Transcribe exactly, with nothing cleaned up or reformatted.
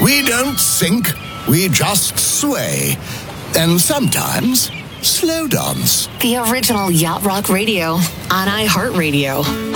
We don't sink, we just sway. And sometimes, slow dance. The original Yacht Rock Radio on iHeartRadio.